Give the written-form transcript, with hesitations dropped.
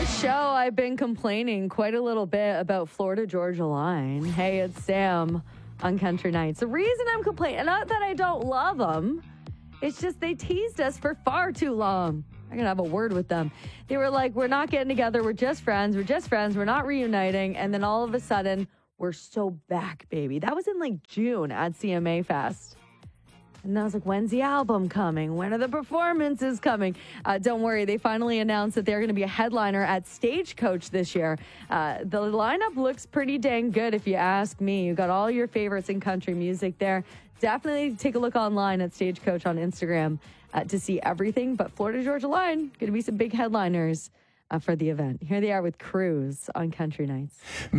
this show, I've been complaining quite a little bit about Florida Georgia Line. Hey, it's Sam on Country Nights. The reason I'm complaining, not that I don't love them, it's just they teased us for far too long. I'm going to have a word with them. They were like, we're not getting together. We're just friends. We're not reuniting. And then all of a sudden, we're so back, baby. That was in like June at CMA Fest. And I was like, when's the album coming? When are the performances coming? Don't worry. They finally announced that they're going to be a headliner at Stagecoach this year. The lineup looks pretty dang good, if you ask me. You got all your favorites in country music there. Definitely take a look online at Stagecoach on Instagram to see everything. But Florida Georgia Line, going to be some big headliners for the event. Here they are with Cruise on Country Nights.